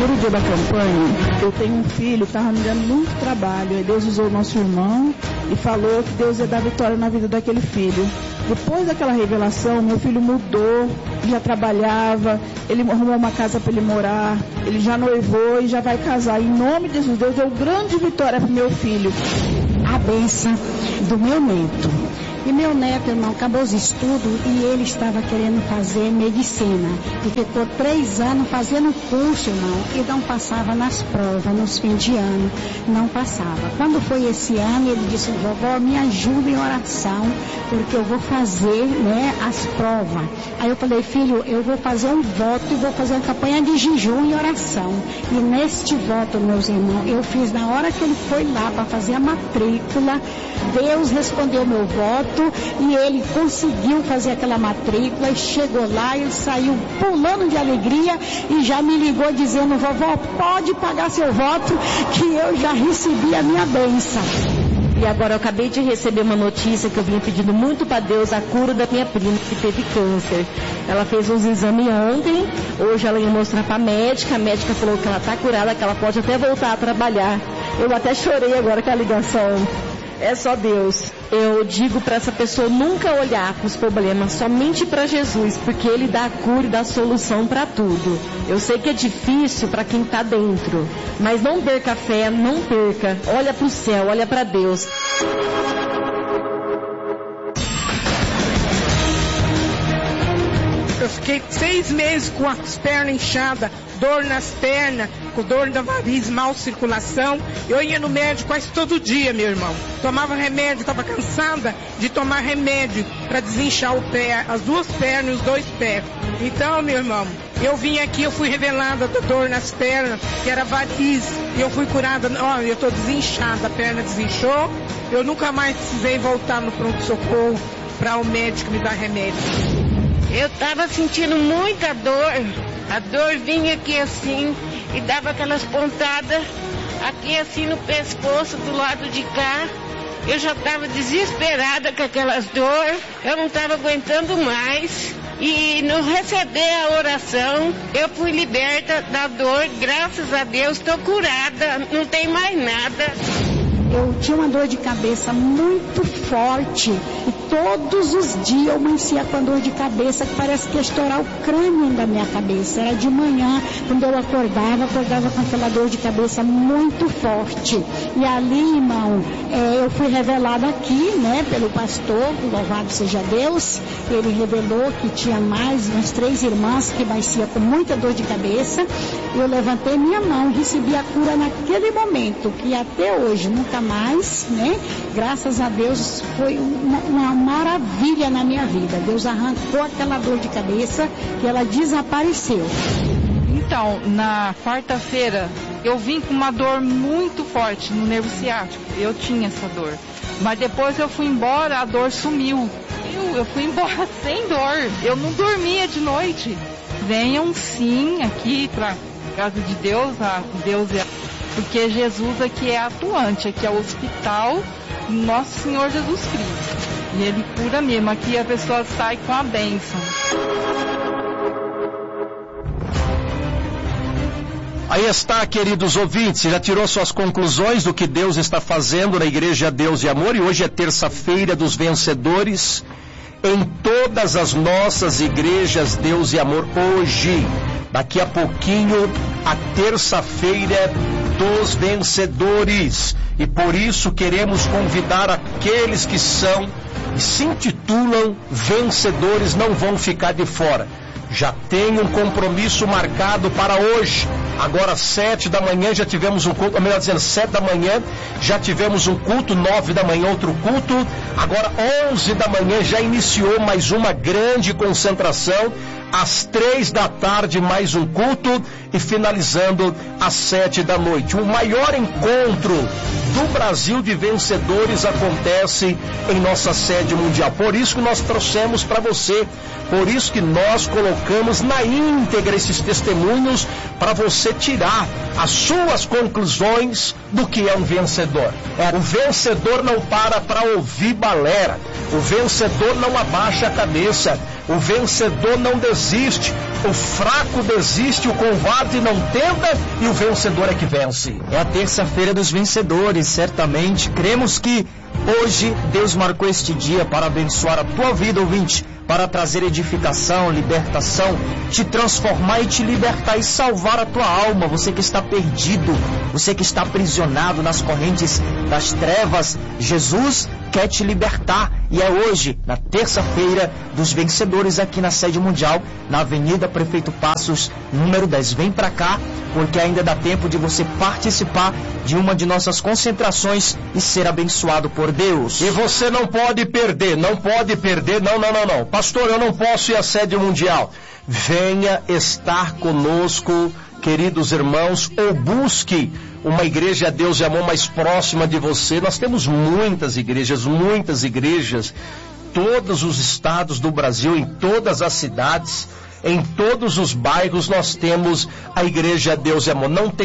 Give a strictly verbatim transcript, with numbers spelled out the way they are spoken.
primeiro dia da campanha, eu tenho um filho que estava me dando muito trabalho. Aí Deus usou o nosso irmão e falou que Deus ia dar vitória na vida daquele filho. Depois daquela revelação, meu filho mudou, já trabalhava, ele arrumou uma casa para ele morar, ele já noivou e já vai casar. Em nome de Jesus, Deus deu grande vitória para o meu filho. A bênção do meu neto. E meu neto, irmão, acabou os estudos e ele estava querendo fazer medicina. E ficou três anos fazendo curso, irmão, e não passava nas provas, nos fins de ano, não passava. Quando foi esse ano, ele disse, vovó, me ajuda em oração, porque eu vou fazer, né, as provas. Aí eu falei, filho, eu vou fazer um voto e vou fazer uma campanha de jejum e oração. E neste voto, meus irmãos, eu fiz na hora que ele foi lá para fazer a matrícula, Deus respondeu meu voto, e ele conseguiu fazer aquela matrícula e chegou lá, ele saiu pulando de alegria e já me ligou dizendo, vovó, pode pagar seu voto que eu já recebi a minha bênção. E agora eu acabei de receber uma notícia que eu vinha pedindo muito para Deus, a cura da minha prima que teve câncer. Ela fez uns exames ontem, hoje ela ia mostrar para a médica, a médica falou que ela está curada, que ela pode até voltar a trabalhar. Eu até chorei agora com a ligação. É só Deus. Eu digo para essa pessoa nunca olhar para os problemas, somente para Jesus, porque Ele dá a cura e dá a solução para tudo. Eu sei que é difícil para quem está dentro, mas não perca a fé, não perca. Olha para o céu, olha para Deus. Eu fiquei seis meses com as pernas inchadas, dor nas pernas, com dor da variz, mal circulação. Eu ia no médico quase todo dia, meu irmão. Tomava remédio, estava cansada de tomar remédio para desinchar o pé, as duas pernas e os dois pés. Então, meu irmão, eu vim aqui, eu fui revelada da dor nas pernas, que era variz, e eu fui curada. Ó, eu estou desinchada, a perna desinchou. Eu nunca mais precisei voltar no pronto-socorro para o médico me dar remédio. Eu estava sentindo muita dor, a dor vinha aqui assim e dava aquelas pontadas aqui assim no pescoço do lado de cá. Eu já estava desesperada com aquelas dores, eu não estava aguentando mais. E no receber a oração, eu fui liberta da dor, graças a Deus, estou curada, não tem mais nada. Eu tinha uma dor de cabeça muito forte e todos os dias eu amanhecia com a dor de cabeça que parece que ia estourar o crânio da minha cabeça. Era de manhã, quando eu acordava, acordava com aquela dor de cabeça muito forte. E ali, irmão, é, eu fui revelada aqui, né, pelo pastor, louvado seja Deus. Ele revelou que tinha mais umas três irmãs que nasciam com muita dor de cabeça. Eu levantei minha mão e recebi a cura naquele momento, que até hoje nunca mais, né? Graças a Deus foi uma, uma maravilha na minha vida. Deus arrancou aquela dor de cabeça que ela desapareceu. Então, na quarta-feira, eu vim com uma dor muito forte no nervo ciático. Eu tinha essa dor. Mas depois eu fui embora, a dor sumiu. Eu, eu fui embora sem dor. Eu não dormia de noite. Venham sim aqui para casa de Deus, a Deus é... Porque Jesus aqui é atuante, aqui é o hospital Nosso Senhor Jesus Cristo. E Ele cura mesmo, aqui a pessoa sai com a bênção. Aí está, queridos ouvintes, já tirou suas conclusões do que Deus está fazendo na Igreja Deus e Amor, e hoje é terça-feira dos vencedores. Em todas as nossas igrejas Deus e Amor, hoje, daqui a pouquinho, a terça-feira dos vencedores. E por isso queremos convidar aqueles que são e se intitulam vencedores, não vão ficar de fora. Já tem um compromisso marcado para hoje. Agora sete da manhã já tivemos um culto, ou melhor dizendo, sete da manhã já tivemos um culto, nove da manhã outro culto. Agora onze da manhã já iniciou mais uma grande concentração. Às três da tarde mais um culto e finalizando às sete da noite. O maior encontro do Brasil de vencedores acontece em nossa sede mundial. Por isso que nós trouxemos para você, por isso que nós colocamos na íntegra esses testemunhos para você tirar as suas conclusões do que é um vencedor. O vencedor não para para ouvir balera. O vencedor não abaixa a cabeça. O vencedor não desiste. O fraco desiste, o covarde não tenta e o vencedor é que vence. É a terça-feira dos vencedores, certamente. Cremos que hoje Deus marcou este dia para abençoar a tua vida, ouvinte, para trazer edificação, libertação, te transformar e te libertar e salvar a tua alma. Você que está perdido, você que está aprisionado nas correntes das trevas, Jesus quer te libertar. E é hoje, na terça-feira dos vencedores, aqui na sede mundial, na Avenida Prefeito Passos, número dez. Vem pra cá, porque ainda dá tempo de você participar de uma de nossas concentrações e ser abençoado por Deus. E você não pode perder, não pode perder, não, não, não, não. Pastor, eu não posso ir à sede mundial. Venha estar conosco, queridos irmãos, ou busque uma igreja Deus e Amor mais próxima de você. Nós temos muitas igrejas, muitas igrejas, todos os estados do Brasil, em todas as cidades, em todos os bairros nós temos a igreja Deus e Amor. Não tem